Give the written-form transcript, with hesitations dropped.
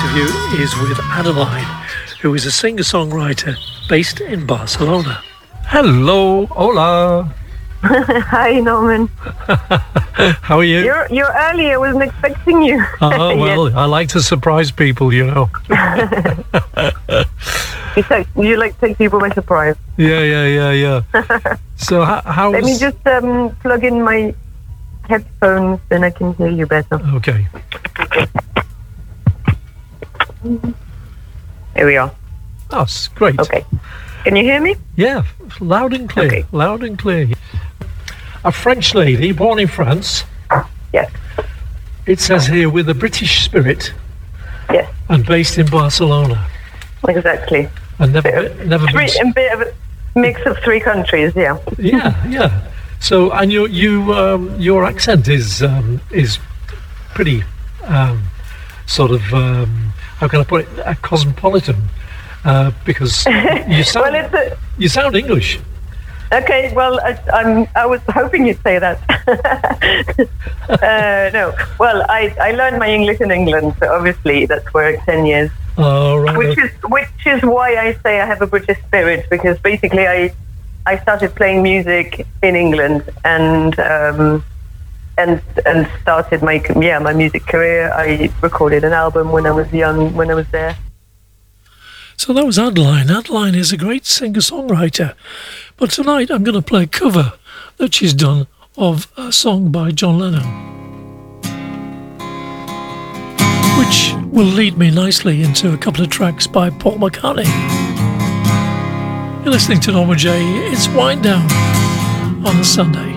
interview is with Adeline, who is a singer-songwriter based in Barcelona. Hello, hola. Hi, Norman. How are you? You're early. I wasn't expecting you. Oh, well, I like to surprise people, you know. You like to take people by surprise. Yeah. So how? Let me just plug in my headphones, then I can hear you better. Okay. Here we are. Oh, that's great. Okay. Can you hear me? Yeah, loud and clear. Okay. Loud and clear. A French lady born in France. Yes. It says here with a British spirit. Yes. And based in Barcelona. Exactly. And never a bit of a mix of three countries. Yeah. Yeah. So, and your accent is pretty sort of how can I put it, cosmopolitan, because you sound you sound English. Okay, well, I was hoping you'd say that. No, well, I learned my English in England, so obviously that's where 10 years. Oh, right. Which is why I say I have a British spirit, because basically I started playing music in England and started my music career. I recorded an album when I was young, when I was there. So that was Adeline. Adeline is a great singer-songwriter. But tonight I'm going to play a cover that she's done of a song by John Lennon, which will lead me nicely into a couple of tracks by Paul McCartney. You're listening to Norma J. It's Wind Down on a Sunday.